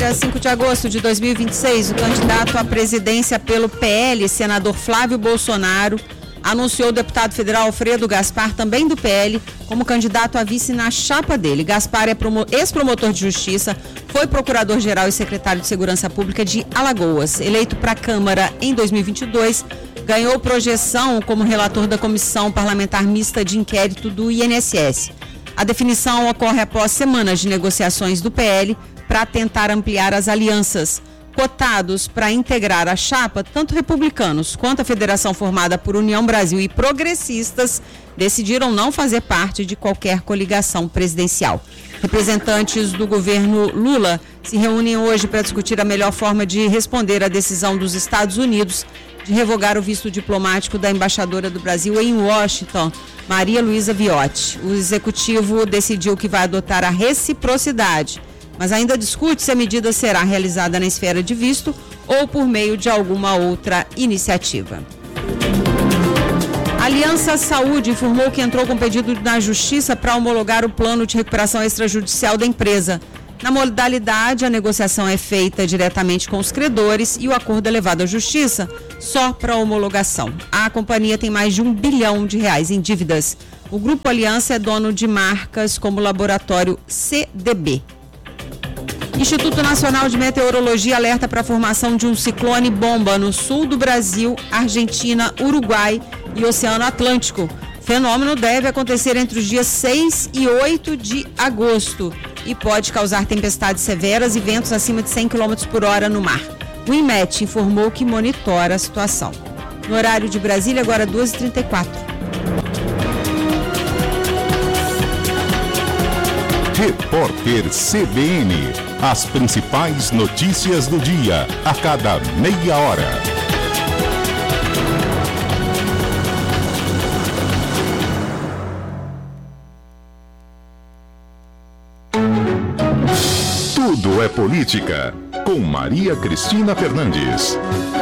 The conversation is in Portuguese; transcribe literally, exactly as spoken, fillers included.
dia cinco de agosto de dois mil e vinte e seis, o candidato à presidência pelo P L, senador Flávio Bolsonaro, anunciou o deputado federal Alfredo Gaspar, também do P L, como candidato a vice na chapa dele. Gaspar é promo- ex-promotor de justiça, foi procurador-geral e secretário de Segurança Pública de Alagoas. Eleito para a Câmara em dois mil e vinte e dois, ganhou projeção como relator da Comissão Parlamentar Mista de Inquérito do I N S S. A definição ocorre após semanas de negociações do P L para tentar ampliar as alianças. Cotados para integrar a chapa, tanto republicanos quanto a federação formada por União Brasil e progressistas decidiram não fazer parte de qualquer coligação presidencial. Representantes do governo Lula se reúnem hoje para discutir a melhor forma de responder à decisão dos Estados Unidos de revogar o visto diplomático da embaixadora do Brasil em Washington, Maria Luísa Viotti. O executivo decidiu que vai adotar a reciprocidade, mas ainda discute se a medida será realizada na esfera de visto ou por meio de alguma outra iniciativa. A Aliança Saúde informou que entrou com pedido na Justiça para homologar o plano de recuperação extrajudicial da empresa. Na modalidade, a negociação é feita diretamente com os credores e o acordo é levado à Justiça só para homologação. A companhia tem mais de um bilhão de reais em dívidas. O Grupo Aliança é dono de marcas como o laboratório C D B. Instituto Nacional de Meteorologia alerta para a formação de um ciclone bomba no sul do Brasil, Argentina, Uruguai e Oceano Atlântico. O fenômeno deve acontecer entre os dias seis e oito de agosto e pode causar tempestades severas e ventos acima de cem quilômetros por hora no mar. O INMET informou que monitora a situação. No horário de Brasília, agora duas e trinta e quatro. Repórter C B N. As principais notícias do dia, a cada meia hora. Tudo é política, com Maria Cristina Fernandes.